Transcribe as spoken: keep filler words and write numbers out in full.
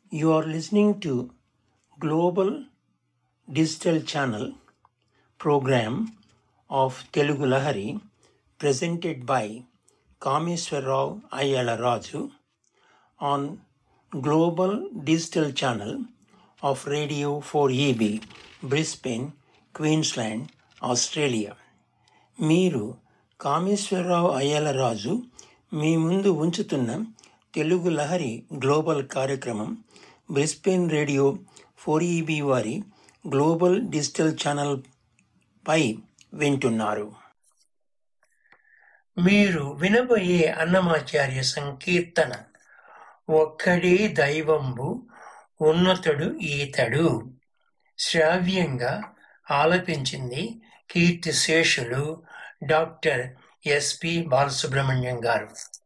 You are listening to Global Digital Channel program of Telugu Lahari presented by Kameswarrao Ayyala Raju on Global Digital Channel of Radio four E B, Brisbane, Queensland, Australia. మీరు కామేశ్వరరావు అయ్యల రాజు మీ ముందు ఉంచుతున్న Telugu Lahari global కార్యక్రమం Brisbane radio four EB వారి global digital channel పై వింటున్నారు. మీరు వినబోయే అన్నమాచార్య సంకీర్తన ఒక్కడే దైవంబు ఉన్నతుడు ఈతడు శ్రావ్యంగా ఆలపించింది కీర్తిశేషులు డాక్టర్ ఎస్పి బాలసుబ్రహ్మణ్యం గారు.